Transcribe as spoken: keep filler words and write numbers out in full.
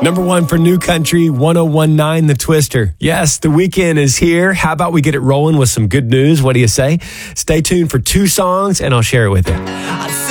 Number one for New Country, one oh one point nine The Twister. Yes, the weekend is here. How about we get it rolling with some good news? What do you say? Stay tuned for two songs, and I'll share it with you.